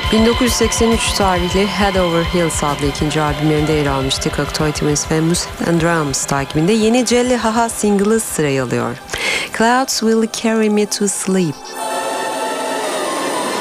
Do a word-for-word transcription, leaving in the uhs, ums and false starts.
bin dokuz yüz seksen üç tarihli Head Over Heels adlı ikinci albümlerinde yer almıştı. Cocteau Twins ve Music and Drums takibinde yeni Jelly Haha single'ı sırayı alıyor. Clouds Will Carry Me to Sleep.